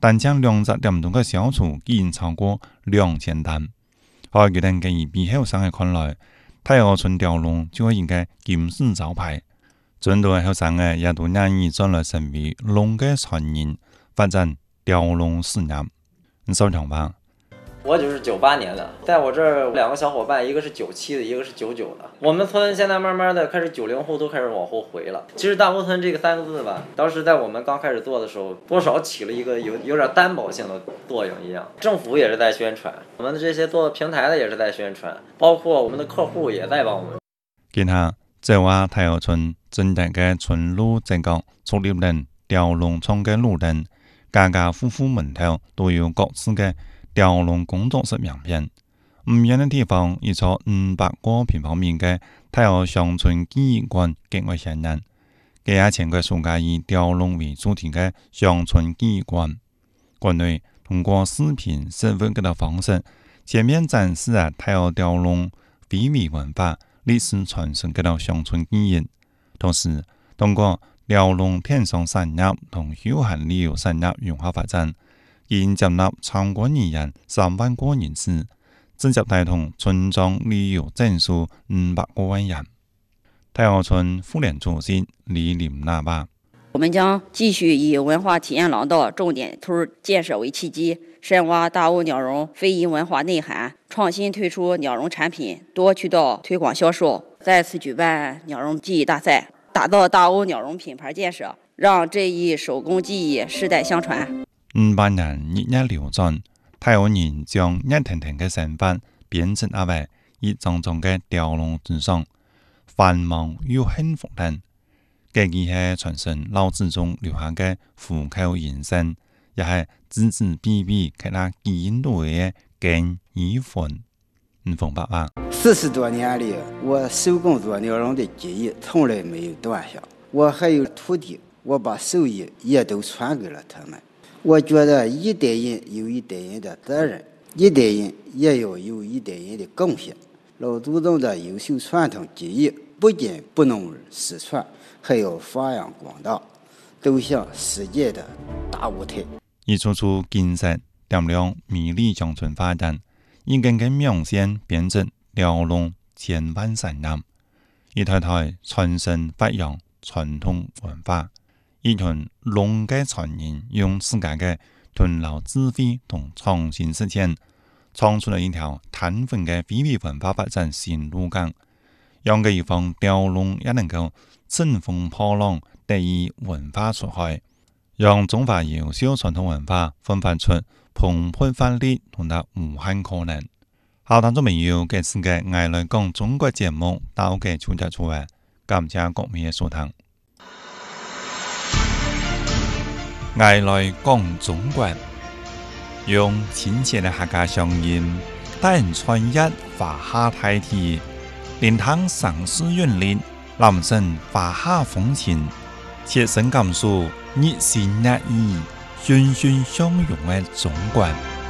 但将200點鐘嘅小廚已經超過2000擔。喺決定嘅比後生嘅看來，太和村條龍就係一個金字招牌。盡到後生嘅也都願意轉來成為龍嘅傳人，發展條龍事業。你收場吧。 我就是98年的，在我这儿2個小伙伴，一個是97的，一個是99的。我們村現在慢慢的開始90後都開始往後回了。其實大窩村這個3個字吧，當時在我們剛開始做的時候，多少起了一個有點擔保性的作用一樣。政府也是在宣傳，我們的這些做平台的也是在宣傳，包括我們的客戶也在幫我們。 見下這話太和村正日嘅村路正角竹葉林、條龍村嘅路燈，家家戶戶門頭都有各自嘅條龍工作室名片，唔遠嘅地方，一座500個平方米嘅太和鄉村記憶館極為顯眼。佢也前個暑假以條龍為主題嘅鄉村記憶館，館內通過視頻實物嘅方式，全面展示太和條龍非遺文化、歷史傳承嘅鄉村記憶，同時通過條龍天然產業同休閒旅遊產業融合發展。已經接納參觀人員3萬個人次，直接帶動村莊旅遊整數500個萬人。太和村婦聯主席李林娜吧， 我們將繼續以文化體驗廊道重點村建設為契機，深挖大瓯鳥籠非遺文化內涵，創新推出鳥籠產品，多渠道推廣銷售，再次舉辦鳥籠技藝大賽，打造大瓯鳥籠品牌建設，讓這一手工技藝世代相傳。 500人日夜流轉，太和人將熱騰騰嘅生活變成一位熱壯壯嘅條龍之上，繁忙又幸福等。這既係傳承老祖宗留下嘅虎口人生，也係子子輩輩給他基因度嘅根與魂。馮爸爸 40多年裡，我手工做鳥籠的技藝從來沒有斷下。我還有徒弟，我把手藝也都傳給了他們。我覺得一代人有一代人的責任，一代人也要有一代人的貢獻。老祖宗的優秀傳統技藝不僅不能失傳，還要發揚光大，走向世界的大舞台。 一處處建設點亮美麗鄉村發展，一根根苗線變成條龍千萬產業，一台台傳承發揚傳統文化。一群龍嘅傳人用自家嘅屯老智慧同創新實踐，創出了一條攤分嘅非遺文化發展新路徑，讓嘅一方條龍也能夠乘風破浪，得以文化出海，讓中華優秀傳統文化奮發出蓬勃發力同埋無限可能。好，聽眾朋友，這次嘅愛來講中國節目到嘅就結束啦，感謝各位嘅收聽。愛來講中國，用親切的客家鄉音，帶人穿越華夏大地，連趟城市韻律，攬勝華夏風情，切身感受熱情熱意、欣欣相融的中國。